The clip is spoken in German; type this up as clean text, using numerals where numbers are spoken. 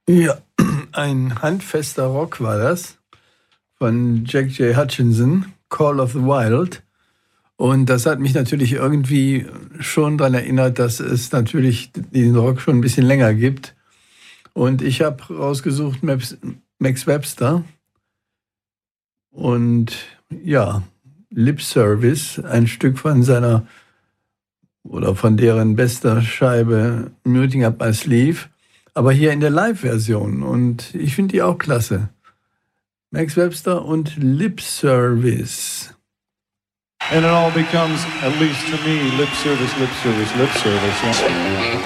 Ja, ein handfester Rock war das von Jack J. Hutchinson, Call of the Wild. Und das hat mich natürlich irgendwie schon daran erinnert, dass es natürlich diesen Rock schon ein bisschen länger gibt. Und ich habe rausgesucht Max Webster und ja, Lip Service, ein Stück von seiner oder von deren bester Scheibe Muting Up My Sleeve, aber hier in der Live-Version und ich finde die auch klasse. Max Webster und Lip Service. And it all becomes, at least to me, lip service, lip service, lip service.